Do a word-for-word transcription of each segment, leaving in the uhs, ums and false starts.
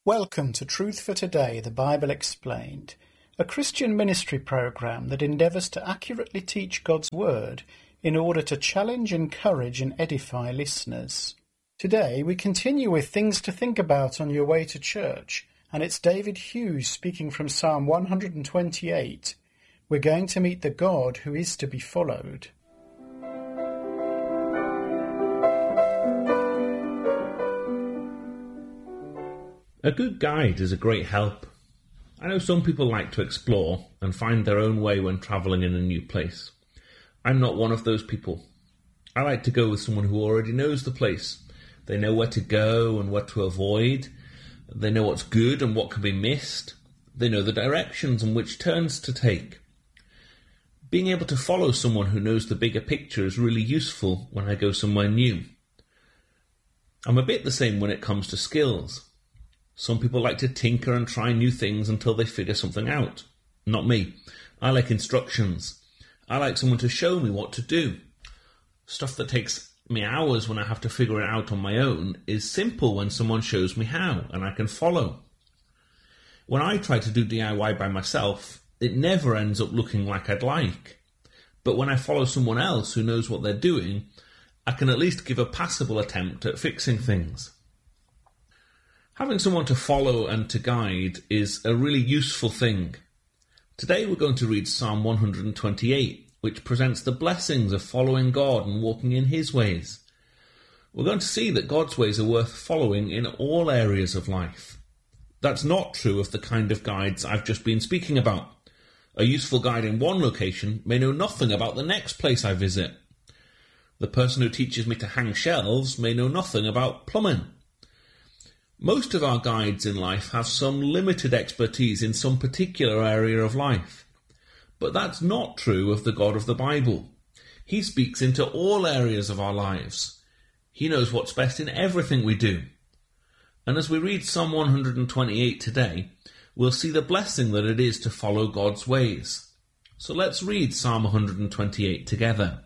Welcome to Truth for Today, the Bible Explained, a Christian ministry program that endeavours to accurately teach God's Word in order to challenge, encourage and edify listeners. Today we continue with things to think about on your way to church, and it's David Hughes speaking from Psalm one hundred twenty-eight. We're going to meet the God who is to be followed. A good guide is a great help. I know some people like to explore and find their own way when travelling in a new place. I'm not one of those people. I like to go with someone who already knows the place. They know where to go and what to avoid. They know what's good and what can be missed. They know the directions and which turns to take. Being able to follow someone who knows the bigger picture is really useful when I go somewhere new. I'm a bit the same when it comes to skills. Some people like to tinker and try new things until they figure something out. Not me. I like instructions. I like someone to show me what to do. Stuff that takes me hours when I have to figure it out on my own is simple when someone shows me how and I can follow. When I try to do D I Y by myself, it never ends up looking like I'd like. But when I follow someone else who knows what they're doing, I can at least give a passable attempt at fixing things. Having someone to follow and to guide is a really useful thing. Today we're going to read Psalm one hundred twenty-eight, which presents the blessings of following God and walking in His ways. We're going to see that God's ways are worth following in all areas of life. That's not true of the kind of guides I've just been speaking about. A useful guide in one location may know nothing about the next place I visit. The person who teaches me to hang shelves may know nothing about plumbing. Most of our guides in life have some limited expertise in some particular area of life. But that's not true of the God of the Bible. He speaks into all areas of our lives. He knows what's best in everything we do. And as we read Psalm one hundred twenty-eight today, we'll see the blessing that it is to follow God's ways. So let's read Psalm one hundred twenty-eight together.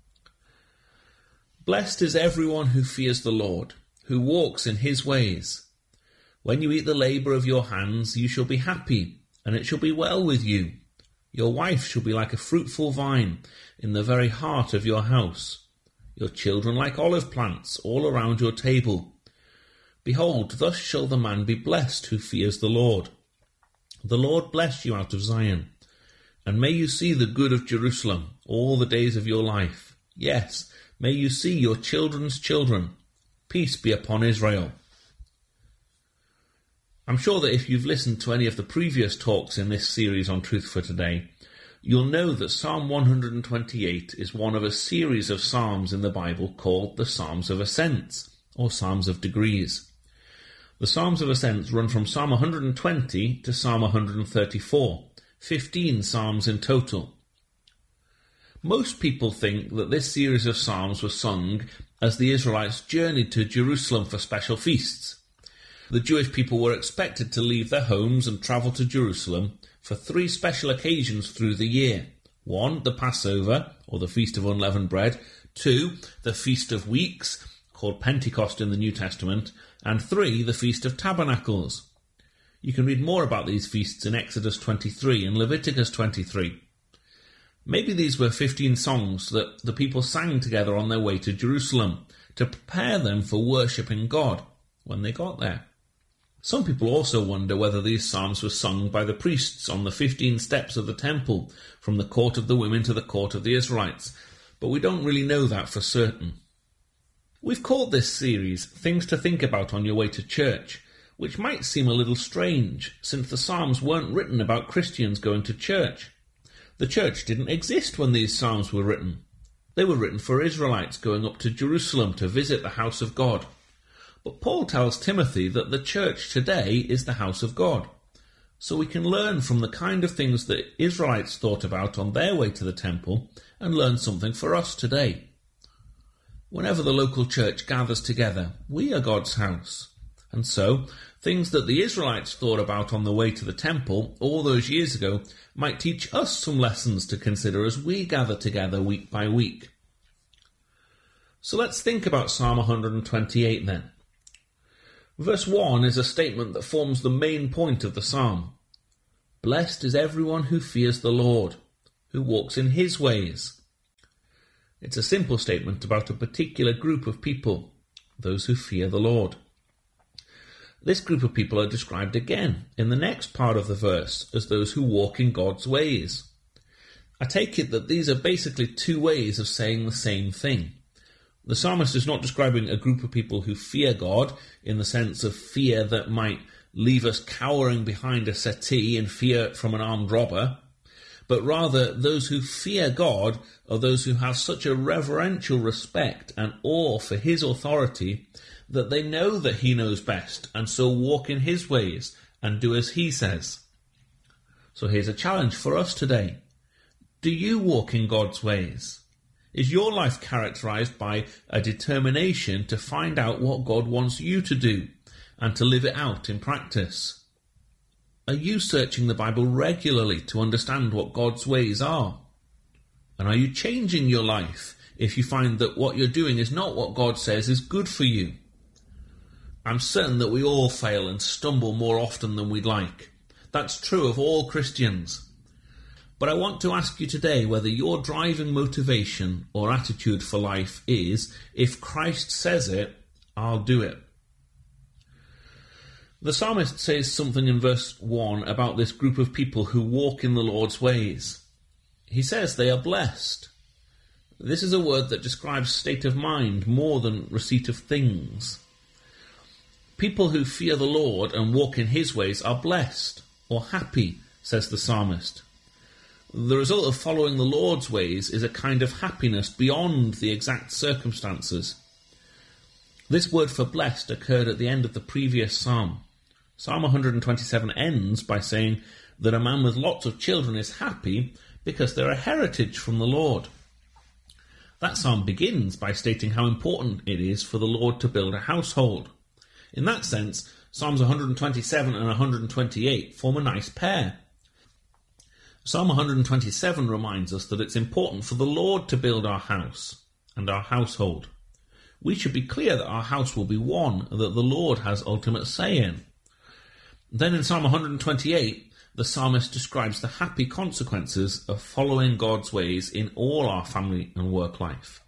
Blessed is everyone who fears the Lord, who walks in His ways. When you eat the labour of your hands, you shall be happy, and it shall be well with you. Your wife shall be like a fruitful vine in the very heart of your house, your children like olive plants all around your table. Behold, thus shall the man be blessed who fears the Lord. The Lord bless you out of Zion, and may you see the good of Jerusalem all the days of your life. Yes, may you see your children's children. Peace be upon Israel. I'm sure that if you've listened to any of the previous talks in this series on Truth for Today, you'll know that Psalm one hundred twenty-eight is one of a series of psalms in the Bible called the Psalms of Ascents, or Psalms of Degrees. The Psalms of Ascents run from Psalm one hundred twenty to Psalm one hundred thirty-four, fifteen psalms in total. Most people think that this series of psalms was sung as the Israelites journeyed to Jerusalem for special feasts. The Jewish people were expected to leave their homes and travel to Jerusalem for three special occasions through the year. One, the Passover, or the Feast of Unleavened Bread. Two, the Feast of Weeks, called Pentecost in the New Testament. And three, the Feast of Tabernacles. You can read more about these feasts in Exodus twenty-three and Leviticus twenty-three. Maybe these were fifteen songs that the people sang together on their way to Jerusalem to prepare them for worshipping God when they got there. Some people also wonder whether these psalms were sung by the priests on the fifteen steps of the temple, from the court of the women to the court of the Israelites, but we don't really know that for certain. We've called this series Things to Think About on Your Way to Church, which might seem a little strange, since the psalms weren't written about Christians going to church. The church didn't exist when these psalms were written. They were written for Israelites going up to Jerusalem to visit the house of God. But Paul tells Timothy that the church today is the house of God. So we can learn from the kind of things that Israelites thought about on their way to the temple and learn something for us today. Whenever the local church gathers together, we are God's house. And so, things that the Israelites thought about on the way to the temple all those years ago might teach us some lessons to consider as we gather together week by week. So let's think about Psalm one hundred twenty-eight then. Verse one is a statement that forms the main point of the psalm. Blessed is everyone who fears the Lord, who walks in his ways. It's a simple statement about a particular group of people, those who fear the Lord. This group of people are described again in the next part of the verse as those who walk in God's ways. I take it that these are basically two ways of saying the same thing. The psalmist is not describing a group of people who fear God in the sense of fear that might leave us cowering behind a settee in fear from an armed robber, but rather those who fear God are those who have such a reverential respect and awe for his authority that they know that he knows best and so walk in his ways and do as he says. So here's a challenge for us today. Do you walk in God's ways? Is your life characterized by a determination to find out what God wants you to do and to live it out in practice? Are you searching the Bible regularly to understand what God's ways are? And are you changing your life if you find that what you're doing is not what God says is good for you? I'm certain that we all fail and stumble more often than we'd like. That's true of all Christians. But I want to ask you today whether your driving motivation or attitude for life is, if Christ says it, I'll do it. The psalmist says something in verse one about this group of people who walk in the Lord's ways. He says they are blessed. This is a word that describes state of mind more than receipt of things. People who fear the Lord and walk in his ways are blessed, or happy, says the psalmist. The result of following the Lord's ways is a kind of happiness beyond the exact circumstances. This word for blessed occurred at the end of the previous psalm. Psalm one hundred twenty-seven ends by saying that a man with lots of children is happy because they're a heritage from the Lord. That psalm begins by stating how important it is for the Lord to build a household. In that sense, Psalms one hundred twenty-seven and one hundred twenty-eight form a nice pair. Psalm one hundred twenty-seven reminds us that it's important for the Lord to build our house and our household. We should be clear that our house will be one that the Lord has ultimate say in. Then in Psalm one hundred twenty-eight, the psalmist describes the happy consequences of following God's ways in all our family and work life.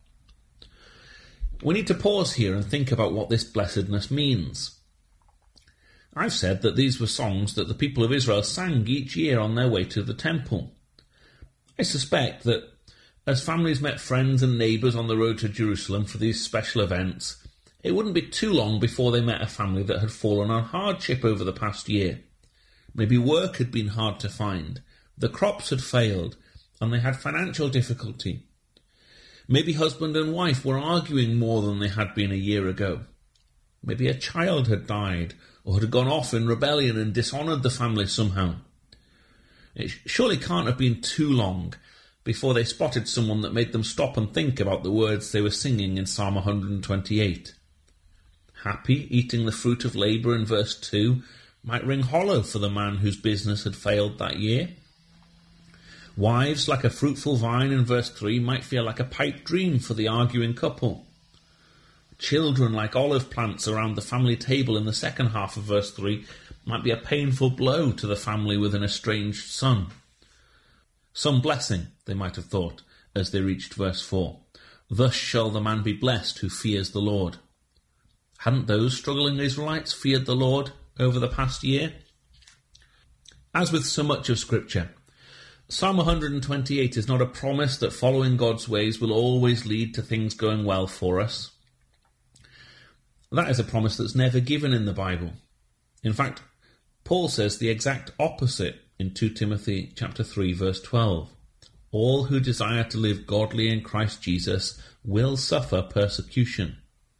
We need to pause here and think about what this blessedness means. I've said that these were songs that the people of Israel sang each year on their way to the temple. I suspect that as families met friends and neighbours on the road to Jerusalem for these special events, it wouldn't be too long before they met a family that had fallen on hardship over the past year. Maybe work had been hard to find, the crops had failed, and they had financial difficulty. Maybe husband and wife were arguing more than they had been a year ago. Maybe a child had died, or had gone off in rebellion and dishonoured the family somehow. It surely can't have been too long before they spotted someone that made them stop and think about the words they were singing in Psalm one hundred twenty-eight. Happy, eating the fruit of labour in verse two might ring hollow for the man whose business had failed that year. Wives like a fruitful vine in verse three might feel like a pipe dream for the arguing couple. Children like olive plants around the family table in the second half of verse three might be a painful blow to the family with an estranged son. Some blessing, they might have thought, as they reached verse four. Thus shall the man be blessed who fears the Lord. Hadn't those struggling Israelites feared the Lord over the past year? As with so much of Scripture, Psalm one hundred twenty-eight is not a promise that following God's ways will always lead to things going well for us. That is a promise that's never given in the Bible. In fact, Paul says the exact opposite in Second Timothy chapter three, verse twelve. All who desire to live godly in Christ Jesus will suffer persecution.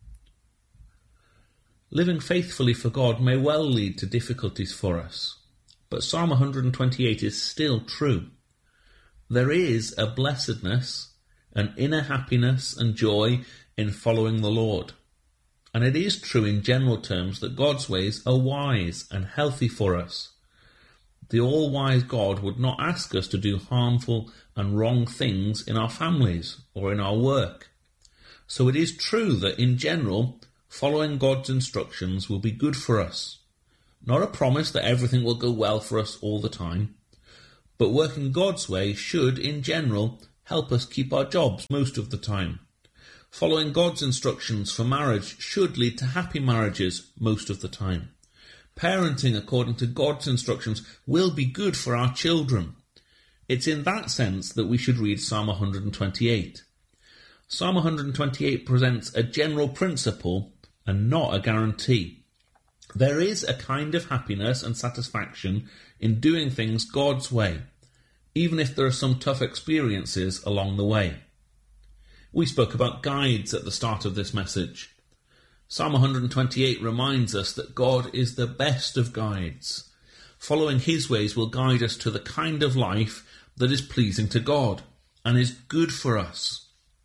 Living faithfully for God may well lead to difficulties for us, but Psalm one hundred twenty-eight is still true. There is a blessedness, an inner happiness and joy in following the Lord. And it is true in general terms that God's ways are wise and healthy for us. The all-wise God would not ask us to do harmful and wrong things in our families or in our work. So it is true that in general, Following God's instructions will be good for us. Not a promise that everything will go well for us all the time, but working God's way should, in general, help us keep our jobs most of the time. Following God's instructions for marriage should lead to happy marriages most of the time. Parenting according to God's instructions will be good for our children. It's in that sense that we should read Psalm one hundred twenty-eight. Psalm one hundred twenty-eight presents a general principle and not a guarantee. There is a kind of happiness and satisfaction in doing things God's way, even if there are some tough experiences along the way. We spoke about guides at the start of this message. Psalm one hundred twenty-eight reminds us that God is the best of guides. Following his ways will guide us to the kind of life that is pleasing to God and is good for us.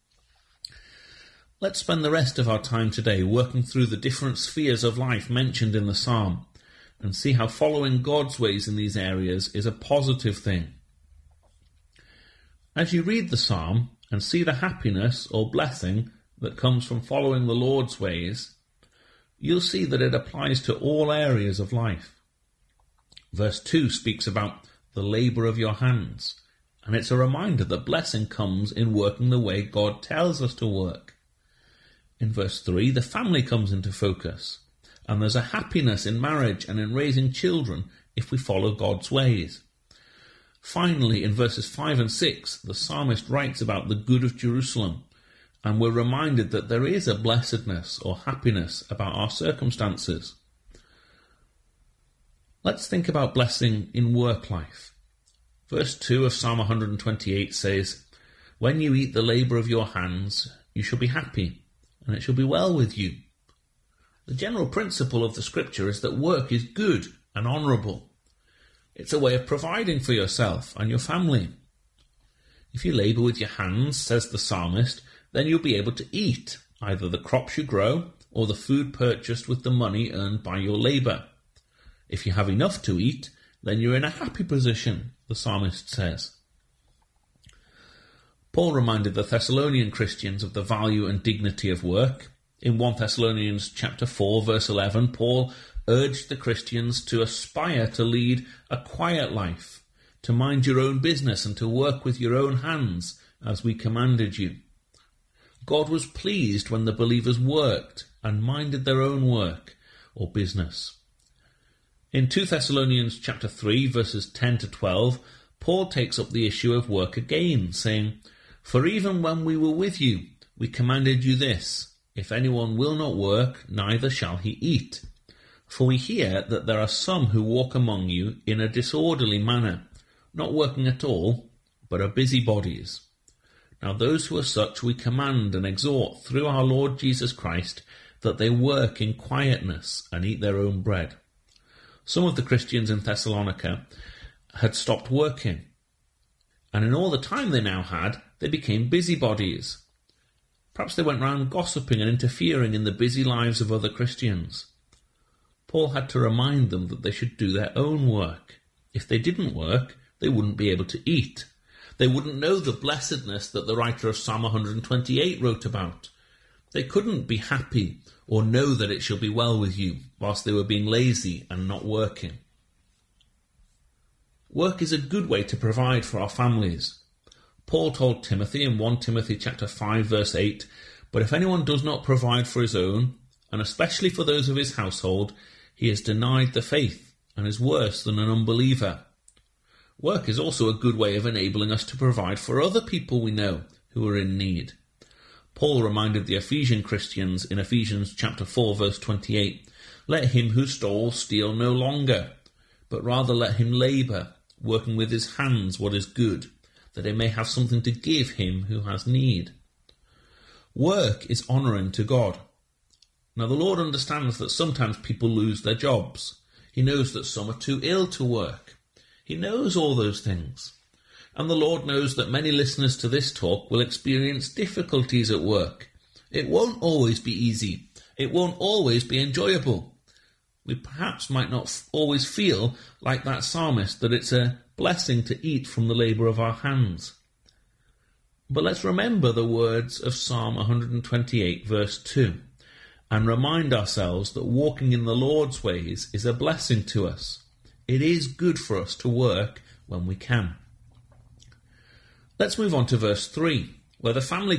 Let's spend the rest of our time today working through the different spheres of life mentioned in the psalm and see how following God's ways in these areas is a positive thing. As you read the psalm and see the happiness or blessing that comes from following the Lord's ways, you'll see that it applies to all areas of life. Verse two speaks about the labour of your hands, and it's a reminder that blessing comes in working the way God tells us to work. In verse three, the family comes into focus, and there's a happiness in marriage and in raising children if we follow God's ways. Finally, in verses five and six, the psalmist writes about the good of Jerusalem, and we're reminded that there is a blessedness or happiness about our circumstances. Let's think about blessing in work life. Verse two of Psalm one hundred twenty-eight says, "When you eat the labour of your hands, you shall be happy, and it shall be well with you." The general principle of the scripture is that work is good and honourable. It's a way of providing for yourself and your family. If you labour with your hands, says the psalmist, then you'll be able to eat either the crops you grow or the food purchased with the money earned by your labour. If you have enough to eat, then you're in a happy position, the psalmist says. Paul reminded the Thessalonian Christians of the value and dignity of work. In First Thessalonians chapter four, verse eleven, Paul urged the Christians to aspire to lead a quiet life, to mind your own business and to work with your own hands, as we commanded you. God was pleased when the believers worked and minded their own work or business. In Second Thessalonians chapter three, verses ten to twelve, Paul takes up the issue of work again, saying, "For even when we were with you, we commanded you this, if anyone will not work, neither shall he eat. For we hear that there are some who walk among you in a disorderly manner, not working at all, but are busybodies. Now those who are such we command and exhort through our Lord Jesus Christ that they work in quietness and eat their own bread." Some of the Christians in Thessalonica had stopped working, and in all the time they now had, they became busybodies. Perhaps they went round gossiping and interfering in the busy lives of other Christians. Paul had to remind them that they should do their own work. If they didn't work, they wouldn't be able to eat. They wouldn't know the blessedness that the writer of Psalm one hundred twenty-eight wrote about. They couldn't be happy or know that it shall be well with you whilst they were being lazy and not working. Work is a good way to provide for our families. Paul told Timothy in First Timothy chapter five, verse eight, "But if anyone does not provide for his own, and especially for those of his household, he has denied the faith and is worse than an unbeliever." Work is also a good way of enabling us to provide for other people we know who are in need. Paul reminded the Ephesian Christians in Ephesians chapter four, verse twenty-eight, "Let him who stole steal no longer, but rather let him labour, working with his hands what is good, that he may have something to give him who has need." Work is honouring to God. Now the Lord understands that sometimes people lose their jobs. He knows that some are too ill to work. He knows all those things. And the Lord knows that many listeners to this talk will experience difficulties at work. It won't always be easy. It won't always be enjoyable. We perhaps might not always feel like that psalmist, that it's a blessing to eat from the labour of our hands. But let's remember the words of Psalm one hundred twenty-eight, verse two. and remind ourselves that walking in the Lord's ways is a blessing to us. It is good for us to work when we can. Let's move on to verse three, where the family